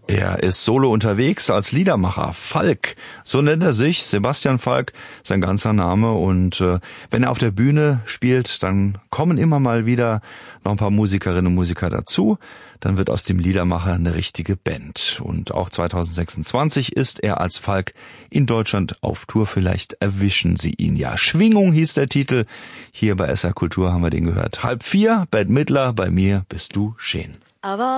Er ist solo unterwegs als Liedermacher. Falk, so nennt er sich, Sebastian Falk, sein ganzer Name. Und wenn er auf der Bühne spielt, dann kommen immer mal wieder noch ein paar Musikerinnen und Musiker dazu. Dann wird aus dem Liedermacher eine richtige Band. Und auch 2026 ist er als Falk in Deutschland auf Tour. Vielleicht erwischen Sie ihn ja. Schwingung hieß der Titel. Hier bei SR Kultur haben wir den gehört. 3:30, Bette Midler, bei mir bist du schön.